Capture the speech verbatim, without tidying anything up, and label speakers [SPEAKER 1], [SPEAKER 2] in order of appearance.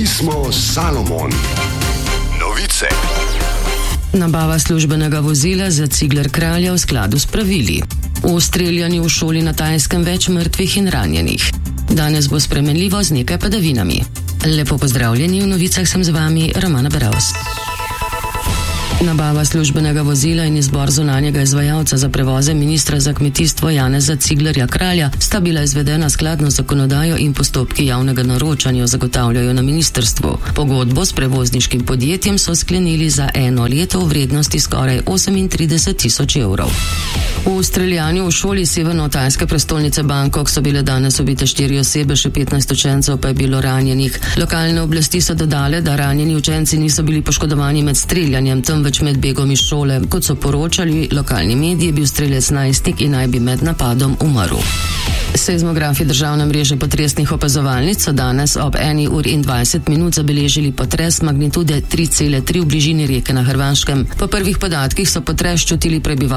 [SPEAKER 1] Pismo Salomon. Novice.
[SPEAKER 2] Nabava službenega vozila za Cigler Kralja v skladu s pravili. V streljanju v šoli na Tajskem več mrtvih in ranjenih. Danes bo spremenljivo z nekaj padavinami. Lepo pozdravljeni, v novicah sem z vami Romana Beravs. Nabava službenega vozila in izbor zunanjega izvajalca za prevoze ministra za kmetijstvo Janeza Ciglerja Kralja sta bila izvedena skladno z zakonodajo in postopki javnega naročanja, zagotavljajo na ministrstvu. Pogodbo s prevozniškim podjetjem so sklenili za eno leto v vrednosti skoraj osemintrideset tisoč evrov. V streljanju v šoli severno-tajske prestolnice Bangkok so bile danes ubite štiri osebe, še petnajst učencev pa je bilo ranjenih. Lokalne oblasti so dodale, da ranjeni učenci niso bili poškodovani med streljanjem, temveč med begom iz šole. Kot so poročali lokalni mediji, je bil strelec najstnik in naj bi med napadom umrl. Seizmografi državne mreže potresnih opazovalnic so danes ob eni uri in dvajset minut zabeležili potres magnitude tri cele tri v bližini reke na Hrvaškem. Po prvih podatkih so potres čutili prebivalci